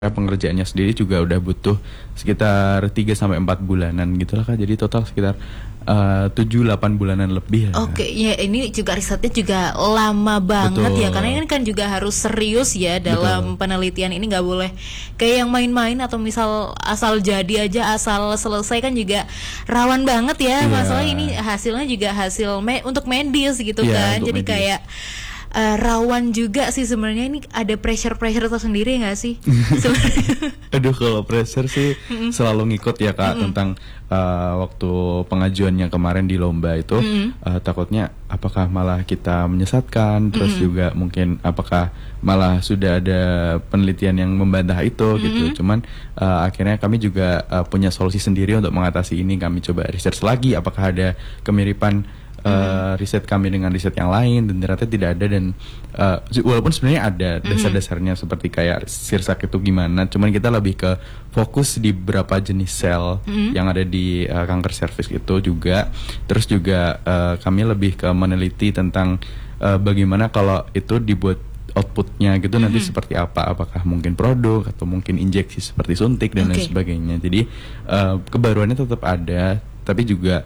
pengerjaannya sendiri juga udah butuh sekitar 3 sampai 4 bulanan gitu lah Kak. Jadi total sekitar 7-8 bulanan lebih ya. Oke, ya ini juga risetnya juga lama banget. Betul. Ya, karena ini kan juga harus serius ya dalam Betul. Penelitian ini, nggak boleh kayak yang main-main atau misal asal jadi aja, asal selesai kan juga rawan banget ya. Masalah ini hasilnya juga hasil untuk medis gitu kan. Jadi medis. Kayak rawan juga sih sebenarnya. Ini ada pressure tersendiri nggak sih? Aduh, kalau pressure sih selalu ngikut ya Kak. Tentang waktu pengajuannya kemarin di lomba itu takutnya apakah malah kita menyesatkan, terus juga mungkin apakah malah sudah ada penelitian yang membantah itu gitu. Cuman akhirnya kami juga punya solusi sendiri untuk mengatasi ini. Kami coba research lagi apakah ada kemiripan riset kami dengan riset yang lain, dan ternyata tidak ada. Dan walaupun sebenarnya ada dasar-dasarnya seperti kayak sirsak itu gimana, cuman kita lebih ke fokus di berapa jenis sel yang ada di kanker serviks itu juga. Terus juga kami lebih ke meneliti tentang bagaimana kalau itu dibuat outputnya gitu nanti seperti apa, apakah mungkin produk atau mungkin injeksi seperti suntik dan lain sebagainya. Jadi kebaruannya tetap ada, tapi juga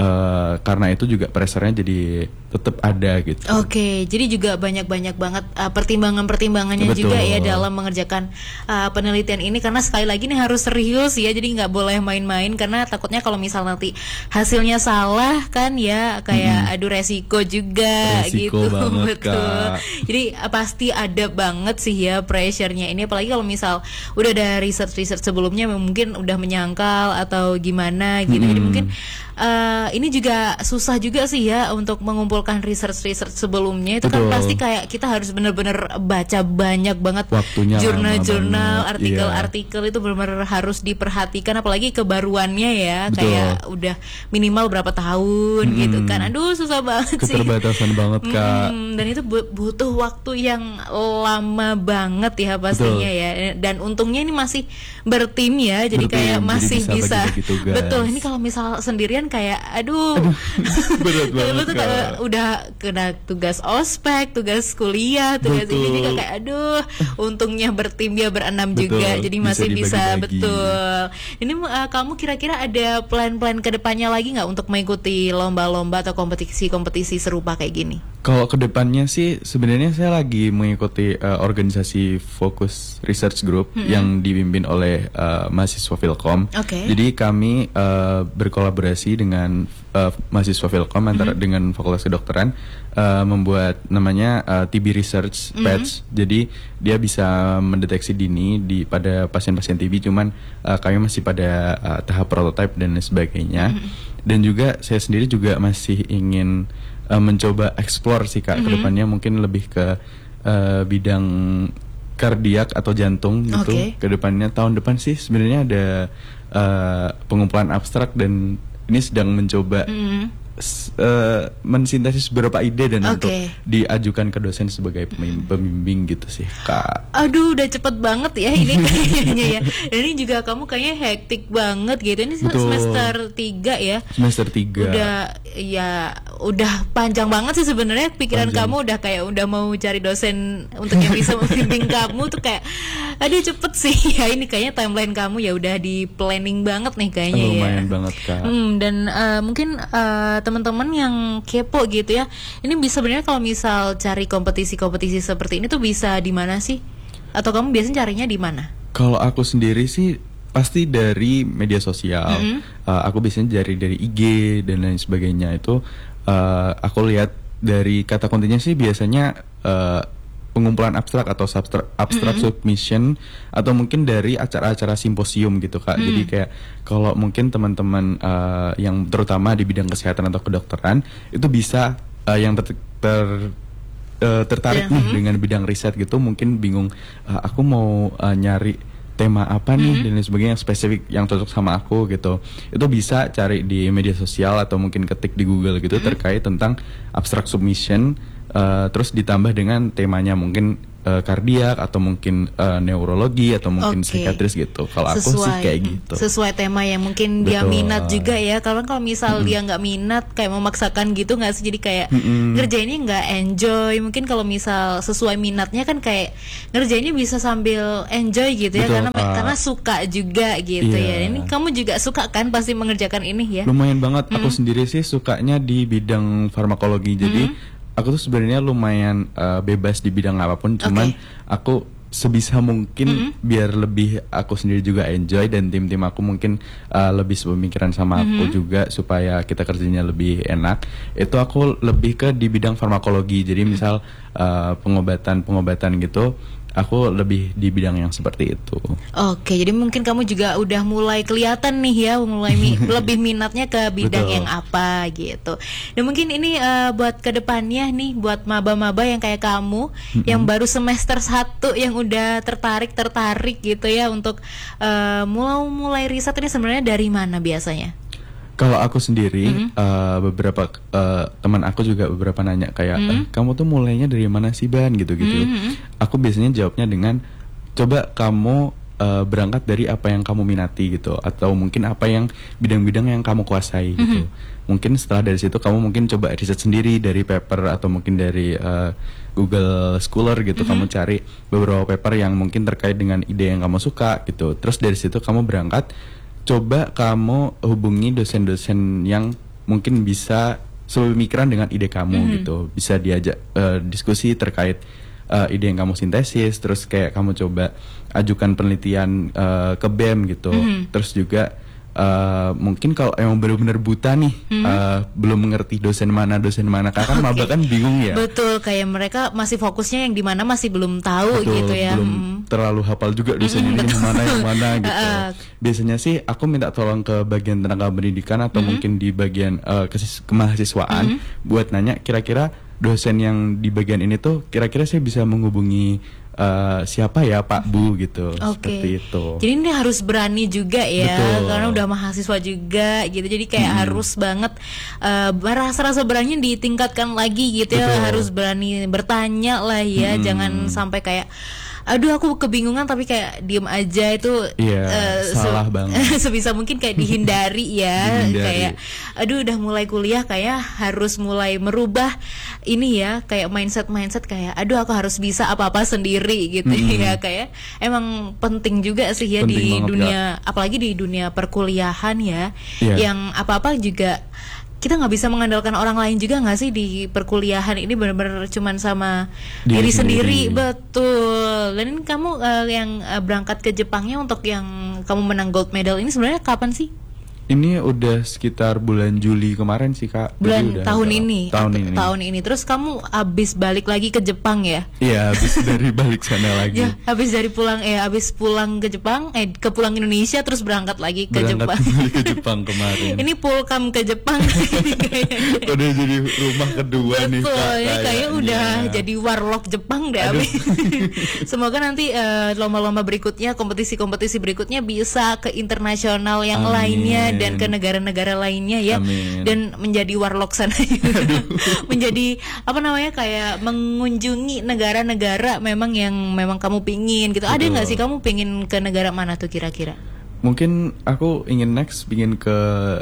karena itu juga pressure-nya jadi tetap ada gitu. Oke, jadi juga banyak banget pertimbangannya juga ya dalam mengerjakan penelitian ini, karena sekali lagi nih harus serius ya, jadi nggak boleh main-main, karena takutnya kalau misal nanti hasilnya salah kan ya kayak aduh resiko juga gitu. Banget, betul. Kak. Jadi pasti ada banget sih ya pressure-nya ini, apalagi kalau misal udah ada research sebelumnya mungkin udah menyangkal atau gimana gitu. Jadi mungkin ini juga susah juga sih ya untuk mengumpulkan research sebelumnya itu. Betul. Kan pasti kayak kita harus benar-benar baca banyak banget waktunya, jurnal, artikel itu benar-benar harus diperhatikan, apalagi kebaruannya ya. Betul. Kayak udah minimal berapa tahun gitu kan. Aduh susah banget sih. Keterbatasan banget Kak. Dan itu butuh waktu yang lama banget ya pastinya. Betul. Ya. Dan untungnya ini masih bertim ya, jadi kayak masih bisa betul. Ini kalau misal sendirian kayak aduh berat banget. Lu tuh udah kena tugas ospek, tugas kuliah, tugas ini juga kayak aduh, untungnya bertim ya, berenam juga, jadi masih bisa betul. Ini kamu kira-kira ada plan-plan kedepannya lagi nggak untuk mengikuti lomba-lomba atau kompetisi serupa kayak gini? Kalau kedepannya sih sebenarnya saya lagi mengikuti organisasi Focus Research Group yang dipimpin oleh mahasiswa Filkom. Jadi kami berkolaborasi dengan mahasiswa Filkom antara dengan Fakultas Kedokteran membuat namanya TB Research Patch. Jadi dia bisa mendeteksi dini pada pasien-pasien TB, cuman kami masih pada tahap prototype dan sebagainya. Dan juga saya sendiri juga masih ingin mencoba explore sih Kak, kedepannya mungkin lebih ke bidang kardiak atau jantung gitu. Kedepannya tahun depan sih sebenarnya ada pengumpulan abstrak, dan ini sedang mencoba mensintesis beberapa ide dan untuk diajukan ke dosen sebagai pembimbing gitu sih Kak. Aduh udah cepet banget ya ini kayaknya ya. Dan ini juga kamu kayaknya hektik banget gitu. Ini semester 3 ya. Semester 3. Udah panjang banget sih sebenarnya. Pikiran kamu udah kayak udah mau cari dosen untuk yang bisa membimbing kamu tuh kayak aduh cepet sih ya. Ini kayaknya timeline kamu ya udah di planning banget nih kayaknya. Lumayan banget Kak. Dan mungkin teman-teman yang kepo gitu ya, ini bisa sebenarnya kalau misal cari kompetisi seperti ini tuh bisa di mana sih? Atau kamu biasanya carinya di mana? Kalau aku sendiri sih pasti dari media sosial. Aku biasanya dari IG dan lain sebagainya. Itu aku lihat dari kata kuncinya sih biasanya pengumpulan abstrak atau abstrak submission, atau mungkin dari acara-acara simposium gitu Kak. Jadi kayak kalau mungkin teman-teman yang terutama di bidang kesehatan atau kedokteran itu bisa yang tertarik nih dengan bidang riset gitu, mungkin bingung aku mau nyari tema apa nih dan lain sebagainya yang spesifik yang cocok sama aku gitu. Itu bisa cari di media sosial atau mungkin ketik di Google gitu terkait tentang abstrak submission. Terus ditambah dengan temanya, mungkin kardiak atau mungkin neurologi atau mungkin psikiatris gitu. Kalau aku sih kayak gitu. Sesuai tema yang mungkin dia minat juga ya. Kalau misal dia nggak minat kayak memaksakan gitu nggak sih, jadi kayak ngerjainnya nggak enjoy. Mungkin kalau misal sesuai minatnya kan kayak ngerjainnya bisa sambil enjoy gitu ya. Karena suka juga gitu ya. Ini kamu juga suka kan pasti mengerjakan ini ya? Lumayan banget. Aku sendiri sih sukanya di bidang farmakologi. Jadi aku tuh sebenarnya lumayan bebas di bidang apapun, cuman aku sebisa mungkin biar lebih aku sendiri juga enjoy dan tim-tim aku mungkin lebih sepemikiran sama aku juga supaya kita kerjanya lebih enak. Itu aku lebih ke di bidang farmakologi. Jadi misal pengobatan gitu, aku lebih di bidang yang seperti itu. Oke, jadi mungkin kamu juga udah mulai kelihatan nih ya, mulai lebih minatnya ke bidang yang apa gitu. Dan mungkin ini buat kedepannya nih, buat maba-maba yang kayak kamu, yang baru semester 1 yang udah tertarik gitu ya untuk mulai riset ini sebenarnya dari mana biasanya? Kalau aku sendiri, beberapa teman aku juga beberapa nanya kayak, kamu tuh mulainya dari mana sih Ban gitu-gitu. Aku biasanya jawabnya dengan, coba kamu berangkat dari apa yang kamu minati gitu, atau mungkin apa yang bidang-bidang yang kamu kuasai gitu. Mungkin setelah dari situ kamu mungkin coba riset sendiri dari paper atau mungkin dari Google Scholar gitu. Kamu cari beberapa paper yang mungkin terkait dengan ide yang kamu suka gitu. Terus dari situ kamu berangkat. Coba kamu hubungi dosen-dosen yang mungkin bisa sepemikiran dengan ide kamu gitu. Bisa diajak diskusi terkait ide yang kamu sintesis. Terus kayak kamu coba ajukan penelitian ke BEM gitu. Terus juga mungkin kalau emang benar-benar buta nih, belum mengerti dosen mana karena kan maba kan bingung ya. Betul, kayak mereka masih fokusnya yang di mana masih belum tahu. Betul, gitu ya. Belum terlalu hafal juga dosennya yang mana gitu. Biasanya sih aku minta tolong ke bagian tenaga pendidikan atau mungkin di bagian kemahasiswaan buat nanya kira-kira dosen yang di bagian ini tuh kira-kira saya bisa menghubungi siapa ya Pak Bu gitu. Seperti itu. Jadi ini harus berani juga ya. Betul. Karena udah mahasiswa juga gitu. Jadi kayak harus banget rasa-rasa berani ditingkatkan lagi gitu. Betul. Ya. Harus berani bertanya lah ya. Jangan sampai kayak aduh aku kebingungan tapi kayak diem aja itu salah banget. Sebisa mungkin kayak dihindari ya. Kayak aduh udah mulai kuliah kayak harus mulai merubah ini ya, kayak mindset kayak aduh aku harus bisa apa-apa sendiri gitu ya. Kayak emang penting juga sih ya di dunia apalagi di dunia perkuliahan ya. Yang apa-apa juga kita nggak bisa mengandalkan orang lain juga nggak sih di perkuliahan ini, benar-benar cuman sama diri sendiri. Betul. Dan kamu yang berangkat ke Jepangnya untuk yang kamu menang gold medal ini sebenarnya kapan sih? Ini udah sekitar bulan Juli kemarin sih Kak. Tahun ini. Terus kamu abis balik lagi ke Jepang ya? Iya, abis dari balik sana lagi. Ya, abis pulang ke Jepang, pulang Indonesia terus berangkat lagi ke Jepang. Ke Jepang kemarin. Ini pulkam ke Jepang. Udah jadi rumah kedua. Betul, nih Kak. Ini kayaknya udah jadi warlock Jepang deh. Semoga nanti lomba-lomba berikutnya, kompetisi-kompetisi berikutnya bisa ke internasional yang lainnya dan ke negara-negara lainnya ya. Amin. Dan menjadi warlock sana. Menjadi apa namanya kayak mengunjungi negara-negara yang memang kamu pingin gitu. Betul. Ada nggak sih kamu pingin ke negara mana tuh kira-kira? Mungkin aku ingin ke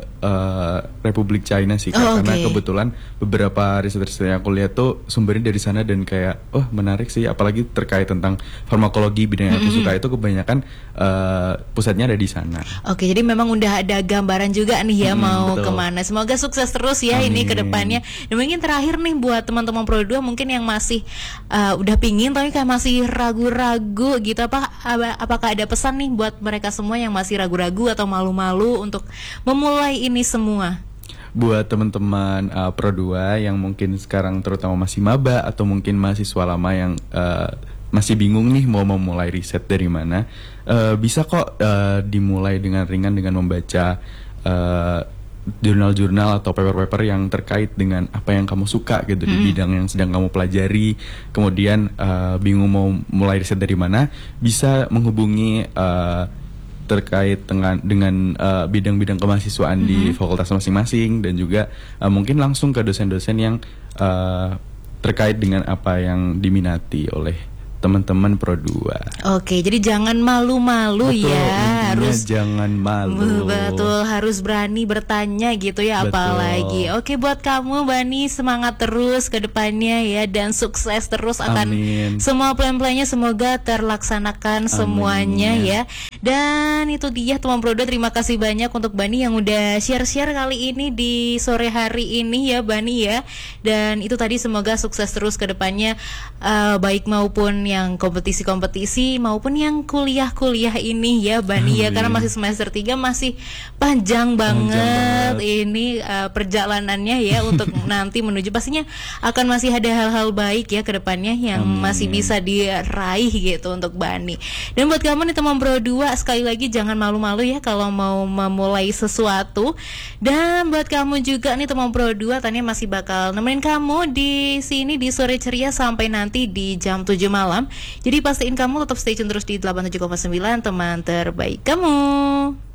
Republik China sih Kak, karena kebetulan beberapa riset yang aku lihat tuh sumbernya dari sana dan kayak menarik sih, apalagi terkait tentang farmakologi, bidang yang aku suka itu kebanyakan pusatnya ada di sana. Oke, jadi memang udah ada gambaran juga nih ya mau kemana. Semoga sukses terus ya. Amin. Ini ke depannya. Dan mungkin terakhir nih buat teman-teman Pro 2 mungkin yang masih udah pingin tapi kayak masih ragu-ragu gitu, apakah ada pesan nih buat mereka semua yang masih ragu-ragu atau malu-malu untuk memulai ini semua? Buat teman-teman Pro 2 yang mungkin sekarang terutama masih maba atau mungkin mahasiswa lama yang masih bingung nih mau memulai riset dari mana, bisa kok dimulai dengan ringan dengan membaca jurnal-jurnal atau paper-paper yang terkait dengan apa yang kamu suka gitu di bidang yang sedang kamu pelajari. Kemudian bingung mau mulai riset dari mana, bisa menghubungi terkait dengan bidang-bidang kemahasiswaan di fakultas masing-masing, dan juga mungkin langsung ke dosen-dosen yang terkait dengan apa yang diminati oleh teman-teman Pro 2. Oke, jadi jangan malu-malu Betul, ya, intinya harus jangan malu. betul, harus berani bertanya gitu ya, Betul. apalagi. Oke, buat kamu Bani, semangat terus ke depannya ya, dan sukses terus akan Amin. semua plan-plannya, semoga terlaksanakan semuanya ya. Dan itu dia teman Pro 2, terima kasih banyak untuk Bani yang udah share-share kali ini di sore hari ini ya Bani ya. Dan itu tadi, semoga sukses terus ke depannya, baik maupun yang kompetisi-kompetisi maupun yang kuliah-kuliah ini ya Bani ya, karena masih semester 3, masih panjang banget ini perjalanannya ya untuk nanti menuju, pastinya akan masih ada hal-hal baik ya ke depannya yang masih bisa diraih gitu untuk Bani. Dan buat kamu nih teman Pro 2, sekali lagi jangan malu-malu ya kalau mau memulai sesuatu. Dan buat kamu juga nih teman Pro 2, Tania masih bakal nemenin kamu di sini di Sore Ceria sampai nanti di jam 7 malam. Jadi pastiin kamu tetap stay tune terus di 87,9 teman terbaik kamu.